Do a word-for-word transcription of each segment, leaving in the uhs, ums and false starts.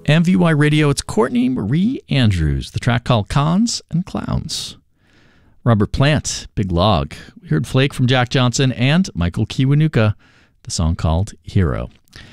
M V Y Radio, it's Courtney Marie Andrews. The track called Cons and Clowns. Robert Plant, Big Log. We heard Flake from Jack Johnson and Michael Kiwanuka, the song called Hero.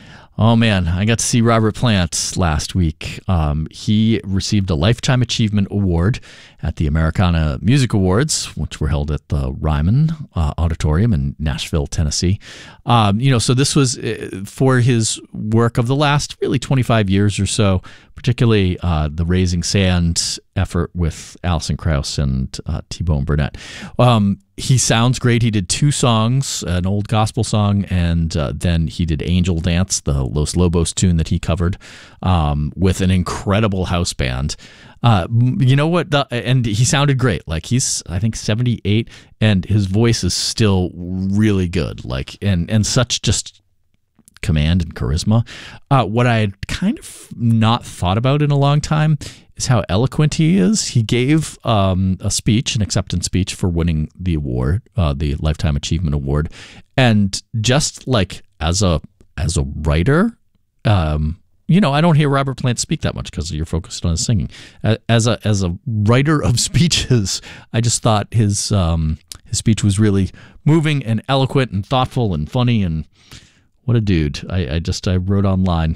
Oh man, I got to see Robert Plant last week. Um, he received a Lifetime Achievement Award at the Americana Music Awards, which were held at the Ryman uh, Auditorium in Nashville, Tennessee. Um, you know, so this was uh, for his work of the last really twenty-five years or so, particularly uh, the Raising Sand effort with Alison Krauss and uh, T-Bone Burnett. Um, he sounds great. He did two songs, an old gospel song, and uh, then he did Angel Dance, the Los Lobos tune that he covered, um, with an incredible house band. Uh, you know what? The, and he sounded great. Like he's, I think, seventy-eight, and his voice is still really good. Like and and such just command and charisma. Uh, what I had kind of not thought about in a long time is how eloquent he is. He gave um, a speech, an acceptance speech for winning the award, uh, the Lifetime Achievement Award, and just like as a as a writer. Um, You know, I don't hear Robert Plant speak that much because you're focused on his singing. As a as a writer of speeches, I just thought his um, his speech was really moving and eloquent and thoughtful and funny, and what a dude. I, I just I wrote online,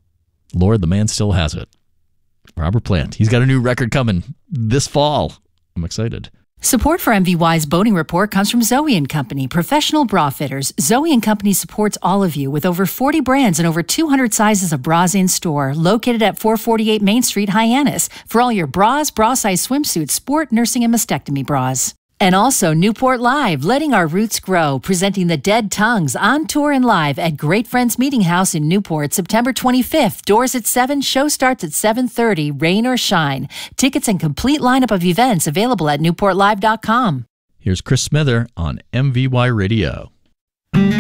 Lord, the man still has it. Robert Plant. He's got a new record coming this fall. I'm excited. Support for M V Y's Boating Report comes from Zoe and Company, professional bra fitters. Zoe and Company supports all of you with over forty brands and over two hundred sizes of bras in store, located at four forty-eight Main Street, Hyannis, for all your bras, bra size swimsuits, sport, nursing, and mastectomy bras. And also Newport Live, letting our roots grow, presenting the Dead Tongues on tour and live at Great Friends Meeting House in Newport, September twenty-fifth. Doors at seven, show starts at seven thirty, rain or shine. Tickets and complete lineup of events available at newport live dot com. Here's Chris Smither on M V Y Radio.